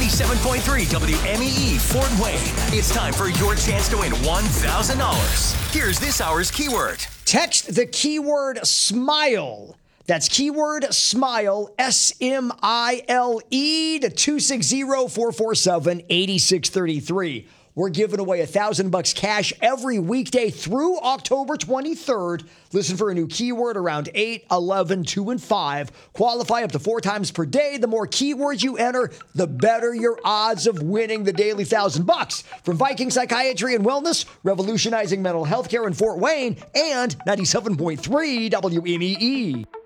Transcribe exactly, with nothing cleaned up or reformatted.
ninety-seven point three W M E E Fort Wayne. It's time for your chance to win one thousand dollars. Here's this hour's keyword. Text the keyword SMILE. That's keyword SMILE, S M I L E, to two six zero, four four seven, eight six three three. We're giving away a thousand bucks cash every weekday through October twenty-third. Listen for a new keyword around eight, eleven, two, and five. Qualify up to four times per day. The more keywords you enter, the better your odds of winning the daily thousand bucks. From Viking Psychiatry and Wellness, revolutionizing mental health care in Fort Wayne, and ninety-seven point three W M E E.